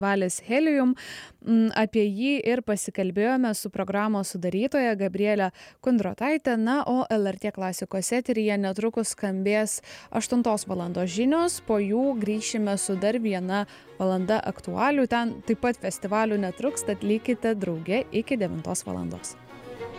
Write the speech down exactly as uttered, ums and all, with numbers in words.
Valis Helium. Apie jį ir pasikalbėjome su programos sudarytoja Gabriele Kundrotaite. Na, o L R T klasikos eteryje netrukus skambės aštuntos valandos žinios, po jų grįšime su dar viena valanda aktualių. Ten taip pat festivalių netruks, tad likite drauge iki devintos valandos.